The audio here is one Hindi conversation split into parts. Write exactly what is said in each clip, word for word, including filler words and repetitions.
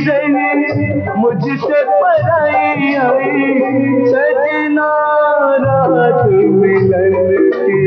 रही मुझसे पराई आई, सजना रात मिलन की।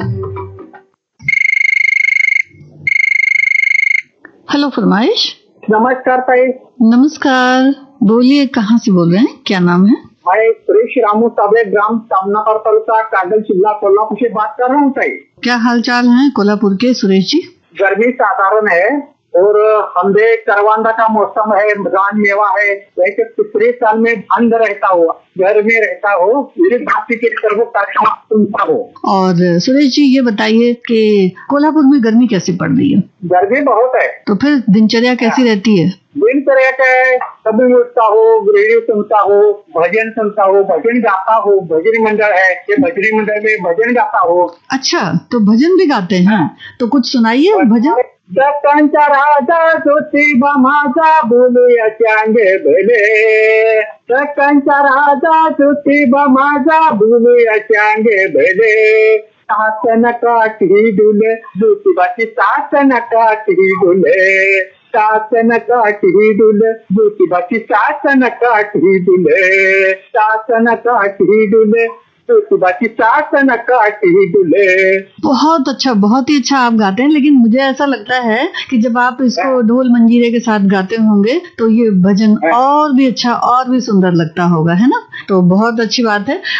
हेलो फरमाइश। नमस्कार ताई। नमस्कार, बोलिए कहाँ से बोल रहे हैं, क्या नाम है? मैं सुरेश रामू साबळे, ग्राम सामनाबाद, तालुका कागल, जिला कोल्हापुर से बात कर रहा हूँ ताई। क्या हाल चाल है कोल्हापुर के सुरेश जी? गर्मी साधारण है और हमदे करवांदा का मौसम है, रान मेवा है। वैसे पिछले साल में बंद रहता हो, घर में रहता हो, मेरे भाषी के तरफ कार्यक्रम सुनता हो। और सुरेश जी ये बताइए कि कोल्हापुर में गर्मी कैसी पड़ रही है? गर्मी बहुत है। तो फिर दिनचर्या कैसी रहती है? दिनचर्या क्या है, कभी उठता हो, रेडियो सुनता हो, भजन सुनता हो, भजन गाता हो। भजन मंडल है, ये भजन मंडल में भजन गाता हो। अच्छा, तो भजन भी गाते हैं, तो कुछ सुनाइए भजन। दक्कनचा राजा ज्योतिबा माझा, बोलूया चांगे भले। दक्कनचा राजा ज्योतिबा माझा, बोलूया चांगे भले। सासन काठी डुले, ज्योतिबाची सासन काठी डुले। सासन काठी डुले, ज्योतिबाची सासन काठी डुले। सासन काठी डुले, ज्योतिबाची सासन काठी डुले। बहुत अच्छा, बहुत ही अच्छा आप गाते हैं, लेकिन मुझे ऐसा लगता है कि जब आप इसको ढोल मंजीरे के साथ गाते होंगे तो ये भजन और भी अच्छा और भी सुंदर लगता होगा, है ना? तो बहुत अच्छी बात है।